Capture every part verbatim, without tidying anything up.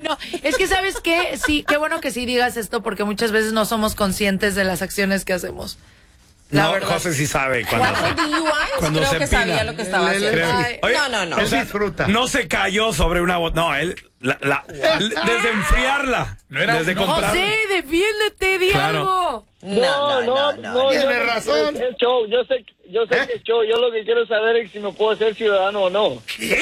No, es que ¿sabes qué? Sí, qué bueno que sí digas esto porque muchas veces no somos conscientes de las acciones que hacemos. La no, verdad. José sí sabe cuando, ¿Cuántos D U Is? cuando Creo se que empina. sabía lo que estaba Le- le- haciendo. Ay, Oye, no, no, no. o sea, disfruta. no se cayó sobre una botella. No, él, la, la, desde enfriarla, No era- desde no. comprarla. José, defiéndete, di Claro. algo. No, no, no. no. Tiene yo- razón. Es show, yo sé, yo sé ¿Eh? que es show. Yo lo que quiero saber es si me puedo ser ciudadano o no.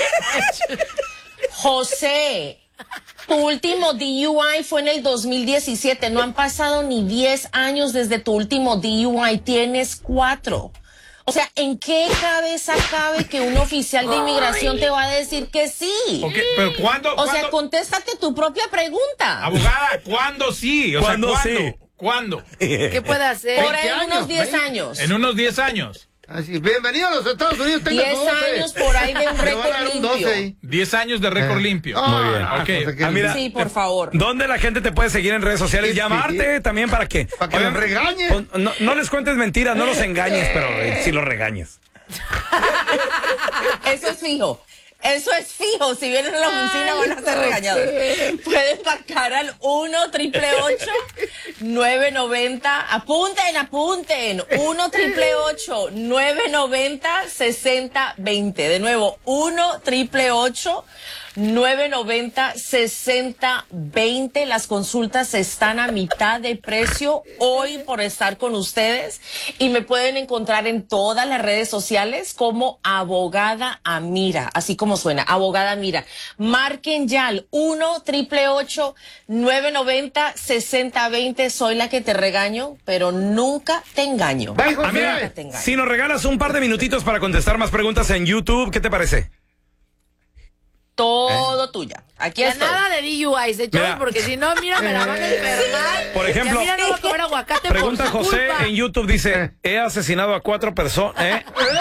José, tu último D U I fue en el dos mil diecisiete. No han pasado ni diez años desde tu último D U I. Tienes cuatro. O sea, ¿en qué cabeza cabe que un oficial de inmigración te va a decir que sí? Ok, pero ¿cuándo? O sea, cuándo- contéstate tu propia pregunta. Abogada, ¿cuándo sí? O ¿Cuándo sea, sí? ¿cuándo? ¿Cuándo? ¿Qué puede hacer? Por ahí veinte en unos años, diez veinte. años. En unos diez años. Así, bienvenido a los Estados Unidos. tenga diez doce. años por ahí de un Le van a récord dar un limpio. doce ahí. diez años de récord Eh. limpio. Ah, Muy bien. ah, Ok. José, que- Ah, mira, Sí, por favor. ¿Dónde la gente te puede seguir en redes sociales? Sí, Llamarte sí. también para que... Para que los regañe. pon- No, no les cuentes mentiras, no los engañes, pero eh, sí los regañes. Eso es fijo. Eso es fijo. Si vienen a la oficina van a ser regañados. Pueden marcar al uno triple ocho nueve noventa. Apunten, apunten. uno triple ocho nueve noventa sesenta veinte. De nuevo, uno triple ocho nueve noventa sesenta veinte. Las consultas están a mitad de precio hoy por estar con ustedes y me pueden encontrar en todas las redes sociales como Abogada Amira, así como suena, Abogada Amira. Marquen ya al uno triple ocho nueve noventa sesenta veinte. Soy la que te regaño, pero nunca te engaño. Bye, José. Amiga, te engaño. si nos regalas un par de minutitos para contestar más preguntas en YouTube, ¿qué te parece? Todo tuya. Aquí Ya estoy. nada de D U Is, de chavos, Mira. porque si no, mira, me la van a enfermar. Por ejemplo, Ya, mira, no va a comer aguacate Pregunta por su José culpa. en YouTube, dice, he asesinado a cuatro personas, ¿eh?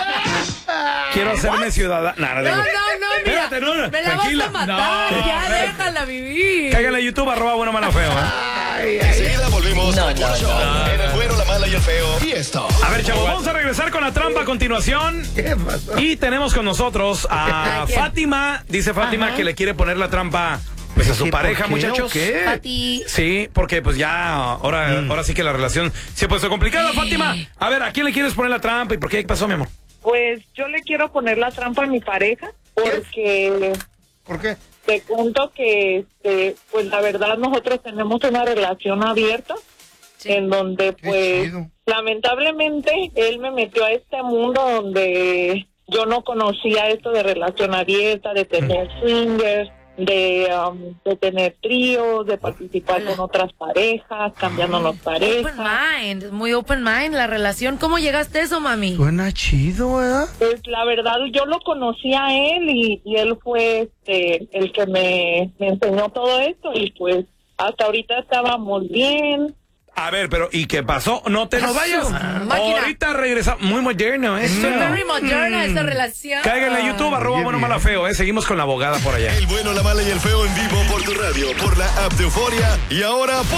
Quiero hacerme ciudadana. No, no, No, digo. no, no, mira. Espérate, no, no, me la tranquila. vas a matar, No, ya espérate. déjala vivir. Cáiganle a YouTube, arroba bueno, malo, feo, ¿eh? Enseguida volvemos No, con no, el show. no, En el bueno, la mala y el feo. Y esto. A ver, chavos, vamos a regresar con la trampa a continuación. ¿Qué pasó? Y tenemos con nosotros a ¿A quién? Fátima. Dice Fátima Ajá. que le quiere poner la trampa pues, a su ¿Qué, por pareja, qué, muchachos. o qué? Pati. Sí, porque pues ya ahora, ahora sí que la relación se ha puesto complicada. Fátima, a ver, ¿a quién le quieres poner la trampa y por qué? ¿Qué pasó, mi amor? Pues yo le quiero poner la trampa a mi pareja porque ¿Por qué? te cuento que, este, pues la verdad nosotros tenemos una relación abierta en donde Qué pues chido. lamentablemente él me metió a este mundo donde yo no conocía esto de relación abierta, de tener swingers, de, um, de tener tríos, de participar Hola. con otras parejas, cambiándonos Open parejas. mind, muy open mind la relación. ¿Cómo llegaste a eso, mami? Suena chido, ¿verdad? Pues la verdad yo lo conocí a él y, y él fue este, el que me, me enseñó todo esto y pues hasta ahorita estábamos bien. A ver, pero ¿y qué pasó? No te nos vayas. máquina. Ahorita regresa. Muy moderno, ¿eh? Soy very moderna esa relación. Cáiganle a YouTube, arroba Oye, bueno, bien. malo, feo, ¿eh? Seguimos con la abogada por allá. El bueno, la mala y el feo en vivo por tu radio, por la app de Euforia. Y ahora, por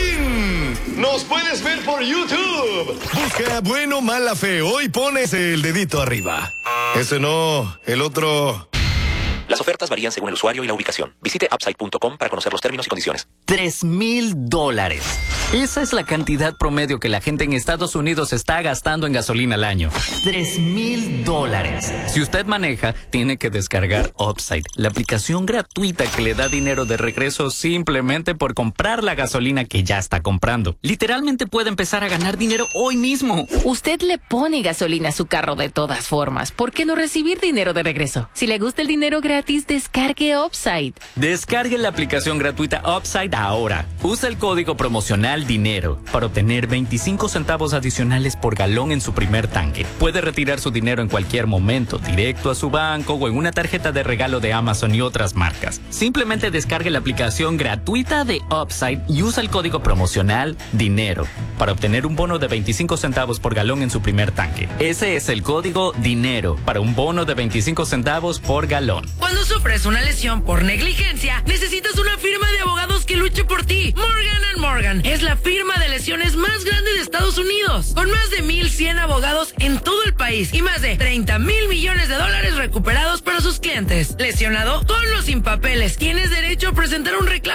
fin, nos puedes ver por YouTube. Busca bueno, mala, feo y pones el dedito arriba. Ese no, el otro. Las ofertas varían según el usuario y la ubicación. Visite upside punto com para conocer los términos y condiciones. Tres mil dólares. Esa es la cantidad promedio que la gente en Estados Unidos está gastando en gasolina al año. Tres mil dólares. Si usted maneja, tiene que descargar Upside, la aplicación gratuita que le da dinero de regreso simplemente por comprar la gasolina que ya está comprando. Literalmente puede empezar a ganar dinero hoy mismo. Usted le pone gasolina a su carro de todas formas. ¿Por qué no recibir dinero de regreso? Si le gusta el dinero gratis, descargue Upside. Descargue la aplicación gratuita Upside ahora. Usa el código promocional DINERO para obtener veinticinco centavos adicionales por galón en su primer tanque. Puede retirar su dinero en cualquier momento, directo a su banco o en una tarjeta de regalo de Amazon y otras marcas. Simplemente descargue la aplicación gratuita de Upside y usa el código promocional DINERO para obtener un bono de veinticinco centavos por galón en su primer tanque. Ese es el código DINERO para un bono de veinticinco centavos por galón. Cuando sufres una lesión por negligencia, necesitas una firma de abogados que luche por ti. Morgan and Morgan es la firma de lesiones más grande de Estados Unidos, con más de mil cien abogados en todo el país y más de treinta mil millones de dólares recuperados para sus clientes. Lesionado, con o sin papeles, tienes derecho a presentar un reclamo